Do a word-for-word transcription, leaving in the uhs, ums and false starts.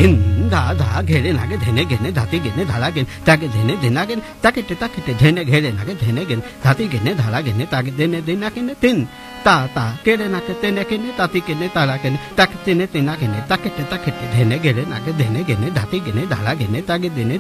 धिन धा धा घेरे नागे धेने घेने धाती घेने धाला घेने ताके धेने धेना घेने ताके टे ताके टे धेने घेरे नागे धेने घेने धाती घेने धाला घेने ताके धेने धेना घेने तिन ता ता केरे नाके तेने घेने ताती घेने ताला घेने ताके तेने तेना घेने ताके टे ताके टे धेने घेरे नागे धेने घेने धाती घेने धाला घेने ताके धेने